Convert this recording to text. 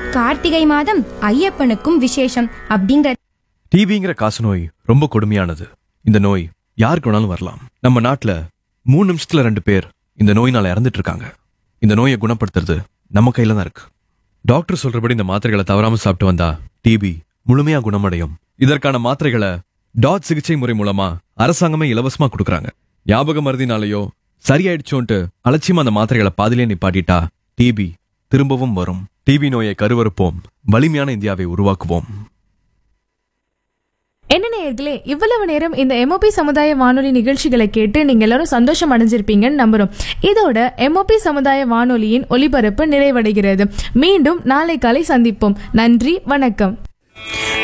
கார்த்திகை மாதம் ஐயப்பனுக்கும் விசேஷம் அப்படிங்கிற டிபிங்கிற காசு நோய் ரொம்ப கொடுமையானது. இந்த நோய் யாருக்கு வேணாலும் வரலாம். நம்ம நாட்டுல 3 நிமிஷத்துல 2 பேர் இந்த நோயினால இறந்துட்டு இருக்காங்க. இந்த நோயை குணப்படுத்துறது நம்ம கையில தான் இருக்கு. டாக்டர் சொல்றபடி இந்த மாத்திரைகளை தவறாம சாப்பிட்டு வந்தா டிபி முழுமையா குணமடையும். இதற்கான மாத்திரைகளை டாட் சிகிச்சை முறை மூலமா அரசாங்கமே இலவசமா கொடுக்கறாங்க. ஞாபக மருதினாலேயோ சரியாயிடுச்சோன்ட்டு அலட்சியமா அந்த மாத்திரைகளை பாதிலே நிப்பாட்டிட்டா டிபி திரும்பவும் வரும். டிபி நோயை கருவறுப்போம், வலிமையான இந்தியாவை உருவாக்குவோம். என்ன நேயர்களே, இவ்வளவு நேரம் இந்த MOP சமுதாய வானொலி நிகழ்ச்சிகளை கேட்டு நீங்க எல்லாரும் சந்தோஷம் அடைஞ்சிருப்பீங்கன்னு நம்புறோம். இதோட MOP சமுதாய வானொலியின் ஒலிபரப்பு நிறைவடைகிறது. மீண்டும் நாளை காலை சந்திப்போம். நன்றி, வணக்கம்.